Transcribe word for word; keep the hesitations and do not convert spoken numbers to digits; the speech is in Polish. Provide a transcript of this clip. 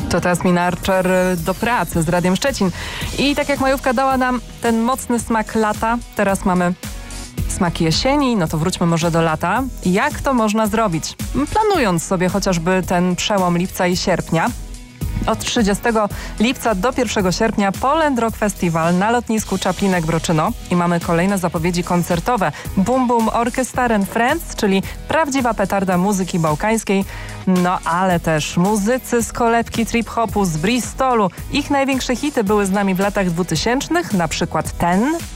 To Tasmin Archer do pracy z Radiem Szczecin. I tak jak majówka dała nam ten mocny smak lata, teraz mamy smak jesieni, no to wróćmy może do lata. Jak to można zrobić? Planując sobie chociażby ten przełom lipca i sierpnia. Od trzydziestego lipca do pierwszego sierpnia Poland Rock Festival na lotnisku Czaplinek-Broczyno i mamy kolejne zapowiedzi koncertowe. Boom Boom Orchestra and Friends, czyli prawdziwa petarda muzyki bałkańskiej, no ale też muzycy z kolebki trip-hopu z Bristolu. Ich największe hity były z nami w latach dwutysięcznych, na przykład ten...